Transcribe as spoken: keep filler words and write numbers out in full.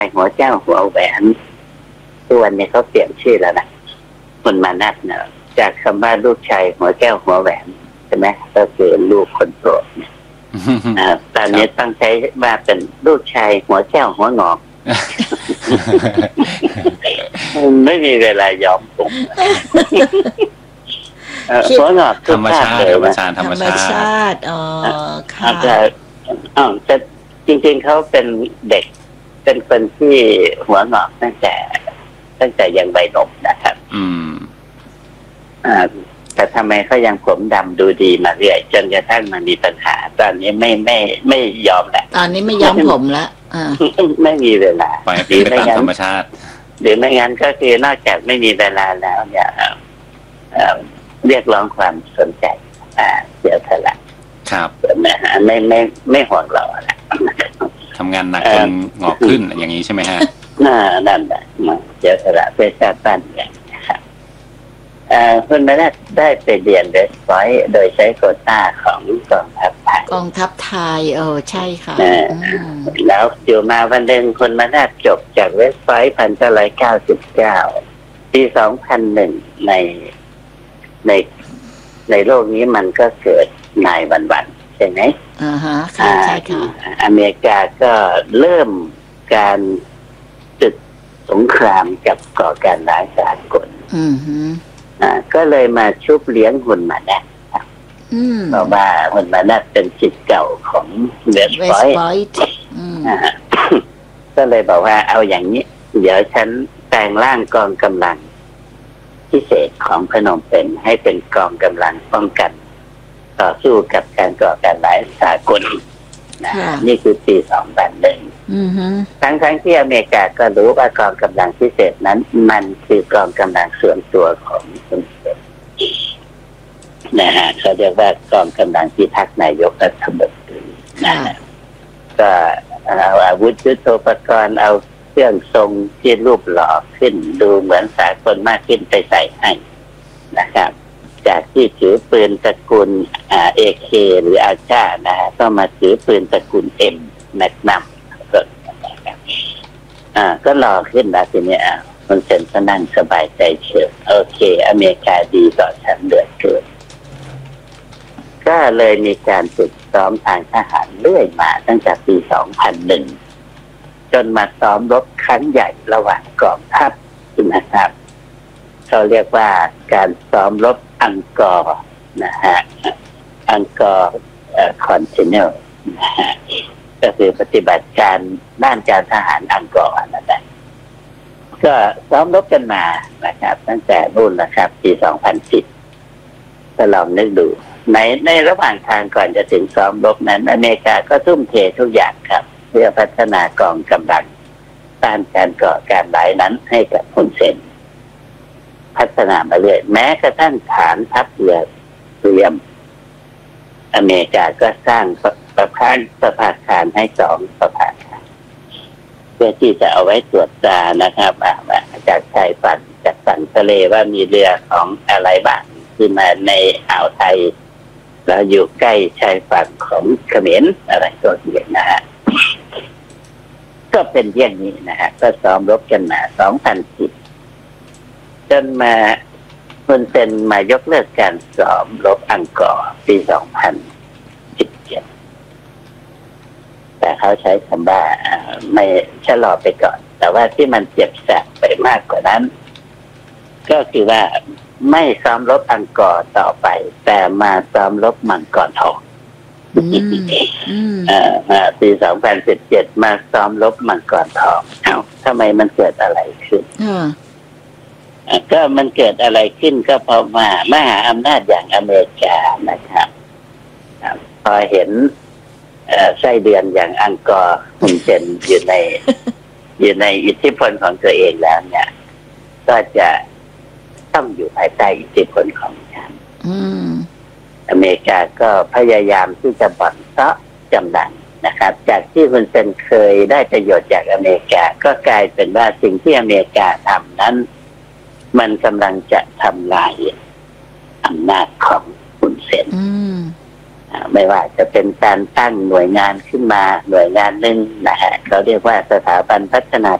หัวแก้วหัวแหวนตัวนนี้เขาเปลี่ยนชื่อแล้วนะคุณมานัดเนอะจากคำว่าลูกชายหัวแก้วหัวแหวนใช่ไหมก็คือลูกคนโปรดเนี่ยตอนนี้ต้องใช้ว่าเป็นลูกชายหัวแก้วหัวงอกไม่มีเวลายอมผมหัวงอกธรรมชาติธรรมชาติธรรมชาติอ๋อค่ะอ๋อแต่จริงๆเขาเป็นเด็กเป็นคนที่หัวงอกตั้งแต่ตั้งแต่ยังใบหนุ่มนะครับอืมอ่าแต่ทำไมเขายังผมดำดูดีมาเรื่อยจนกระทั่งมันมีปัญหาตอนนี้ไม่ไม่ไม่ยอมแหละตอนนี้ไม่ยอมผมละอ่าไม่มีเวลาปล่อยเป็นไปตามธรรมชาติหรือไม่งั้นก็คือนอกจากไม่มีเวลาแล้วเนี่ยเรียกร้องความสนใจอ่าเสียสละครับนะฮะไม่ไม่ไม่ห่วงเราแหละทำงานหนักจนงอกขึ้นอย่างนี้ใช่ไหมฮะน่านั่นแหละเสียสละเพื่อชาติบ้านเมืองนะครับคุณมาได้ได้ไปเรียนเวสต์พอยต์โดยใช้โควต้าของกองทัพไทยกองทัพไทยเออใช่ค่ะแล้วอยู่มาวันหนึ่งคุณมาได้จบจากเวสต์พอยต์พันเก้าร้อยเก้าสิบเก้าปีสองพันหนึ่งในในในโลกนี้มันก็เกิดนายวันวันใช่ไหมอ่าฮะใช่ใช่ค่ะอเมริกาก็เริ่มการจุดสงครามกับก่อการร้ายสากลอือฮึอ่าก็เลยมาชุบเลี้ยงหุ่นมาแนทเพราะว่าหุ่นมาแนทเป็นศิษย์เก่าของเวสต์พอยต์ก็เลยบอกว่าเอาอย่างนี้เดี๋ยวฉันแปลงร่างกองกำลังพิเศษของพนมเปญให้เป็นกองกำลังป้องกันต่อสู้กับการก่อการร้ายสากลนะนี่คือปีสองพันหนึ่งทั้งทั้งที่อเมริกาก็รู้ว่ากองกำลังพิเศษนั้นมันคือกองกำลังส่วนตัวของคุณเสกนะฮะเขาเรียกว่ากองกำลังพิทักษ์นายกรัฐมนตรีนะฮะก็เอาอาวุธยุทโธปกรณ์เอาเครื่องทรงที่รูปหล่อขึ้นดูเหมือนสากลมากขึ้นไปใส่ให้นะครับจากที่ถือปืนตระกูลเอเคหรืออาชานะฮะก็มาถือปืนตระกูลเอ็มแมกนัมอ่าก็รอขึ้นแล้วทีนี้อ่ะคนเซนก็นั่งสบายใจเฉยโอเคอเมริกาดีต่อฉันเหลือเกินก็เลยมีการฝึกซ้อมทางทหารเรื่อยมาตั้งแต่ปีสองพันหนึ่งจนมาซ้อมรบครั้งใหญ่ระหว่างกองทัพนะครับเขาเรียกว่าการซ้อมรบอังกอร์นะฮะอังกอร์คอนติเนลนะฮะก็คือปฏิบัติการด้านการทหารอังกอร์นั่นแหละก็ซ้อมรบกันมานะครับตั้งแต่นู่นนะครับปีสองพันสิบก็ลองนึกดูในในระหว่างทางก่อนจะถึงซ้อมรบนั้นอเมริกาก็ทุ่มเททุกอย่างครับเพื่อพัฒนากองกำลังต้านการก่อการร้ายนั้นให้กับฮุนเซนพัฒนามาเรื่อยแม้กระทั่งฐานทัพเรือเตรียมอเมริกาก็สร้างประภาคประภาคารให้สองประภาคารเพื่อที่จะเอาไว้ตรวจตรานะครับจากชายฝั่งจากฝั่งทะเลว่ามีเรือของอะไรบ้างที่มาในอ่าวไทยแล้วอยู่ใกล้ชายฝั่งของเขมรอะไรตัวเองนะฮะก็เป็นเรื่องนี้นะฮะก็ซ้อมรบกันมาสองพันสิบจนมาคุณเซนมายกเลิกการซ้อมรบอังกอร์ปีสองพันสิบเจ็ดแต่เขาใช้คำว่าไม่ชะลอไปก่อนแต่ว่าที่มันเจ็บแสบไปมากกว่านั้นก็คือว่าไม่ซ้อมรบอังกอร์ต่อไปแต่มาซ้อมรบมังกรทองปีสองพันสิบเจ็ดมาซ้อมรบมังกรทองเอ้าทำไมมันเกิดอะไรขึ้นก็มันเกิดอะไรขึ้นก็เพราะว่ามหาอำนาจอย่างอเมริกานะครับพอเห็นไส้เดือนอย่างอังกอร์ฮุนเซนอยู่ในอยู่ในอิทธิพลของตัวเองแล้วเนี่ยก็จะต้องอยู่ภายใต้อิทธิพลของฉันอเมริกาก็พยายามที่จะบ่อนเซาะจำดังนะครับจากที่ฮุนเซนเคยได้ประโยชน์จากอเมริกาก็กลายเป็นว่าสิ่งที่อเมริกาทำนั้นมันกำลังจะทำลายอำนาจของฮุนเซนอ่าไม่ว่าจะเป็นการตั้งหน่วยงานขึ้นมาหน่วยงานหนึ่งนะฮะเขาเรียกว่าสถาบันพัฒนา